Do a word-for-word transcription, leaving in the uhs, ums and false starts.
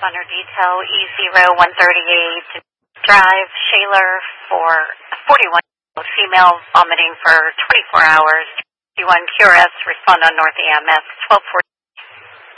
responder detail E zero one thirty-eight Drive, Shaler for forty-one, female vomiting for twenty-four hours. fifty-one Q R S, respond on North E M S twelve forty.